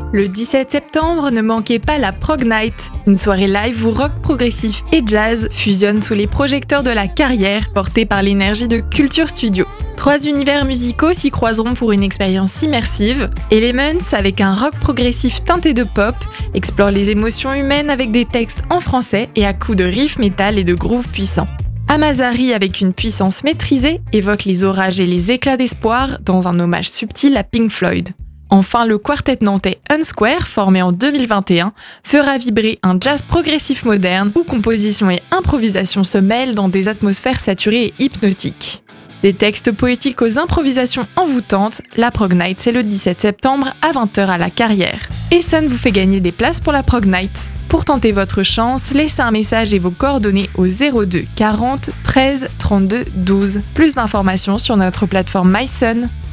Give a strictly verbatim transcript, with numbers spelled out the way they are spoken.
Le dix-sept septembre, ne manquez pas la Prog Night, une soirée live où rock progressif et jazz fusionnent sous les projecteurs de la Carrière, portés par l'énergie de Culture Studio. Trois univers musicaux s'y croiseront pour une expérience immersive. Elements, avec un rock progressif teinté de pop, explore les émotions humaines avec des textes en français et à coups de riff metal et de grooves puissants. Amazari, avec une puissance maîtrisée, évoque les orages et les éclats d'espoir dans un hommage subtil à Pink Floyd. Enfin, le quartet nantais Unsquare, formé en deux mille vingt et un, fera vibrer un jazz progressif moderne où composition et improvisation se mêlent dans des atmosphères saturées et hypnotiques. Des textes poétiques aux improvisations envoûtantes, la Prog Night c'est le dix-sept septembre à vingt heures à la Carrière. Essonne vous fait gagner des places pour la Prog Night. Pour tenter votre chance, laissez un message et vos coordonnées au zéro deux quarante treize trente-deux douze. Plus d'informations sur notre plateforme MySun.